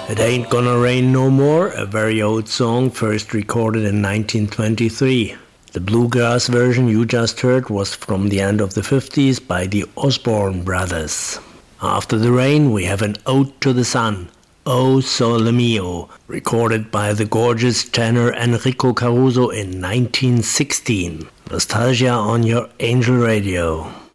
It Ain't Gonna Rain No More, a very old song, first recorded in 1923. The bluegrass version you just heard was from the end of the 50s by the Osborne Brothers. After the rain, we have an Ode to the Sun, O Sole Mio, recorded by the gorgeous tenor Enrico Caruso in 1916. Nostalgia on your Angel Radio.